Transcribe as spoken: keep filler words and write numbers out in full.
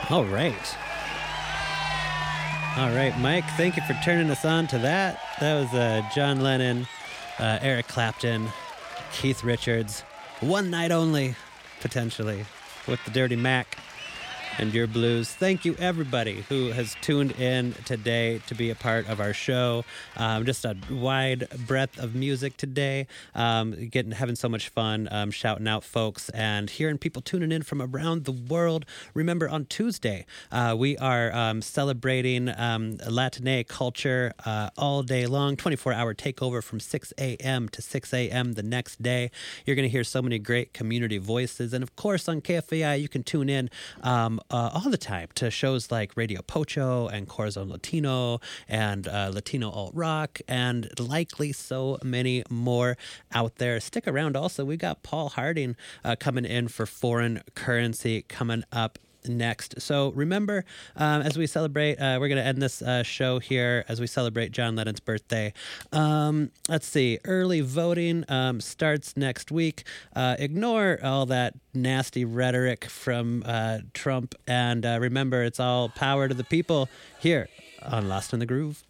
All right. All right, Mike, thank you for turning us on to that. That was uh, John Lennon, uh, Eric Clapton, Keith Richards. One night only, potentially, with the Dirty Mac and your blues. Thank you, everybody who has tuned in today to be a part of our show. Um, just a wide breadth of music today. Um, getting having so much fun, um, shouting out folks and hearing people tuning in from around the world. Remember, on Tuesday, uh, we are um, celebrating um, Latine culture uh, all day long, twenty-four hour takeover from six a.m. to six a.m. the next day. You're going to hear so many great community voices. And of course, on K F A I, you can tune in um, Uh, all the time to shows like Radio Pocho and Corazon Latino and uh, Latino Alt Rock and likely so many more out there. Stick around also. We got Paul Harding uh, coming in for Foreign Currency coming up next. So remember, um, as we celebrate, uh, we're going to end this uh, show here as we celebrate John Lennon's birthday. Um, let's see, early voting um, starts next week. Uh, ignore all that nasty rhetoric from uh, Trump, and uh, remember, it's all power to the people here on Lost in the Groove.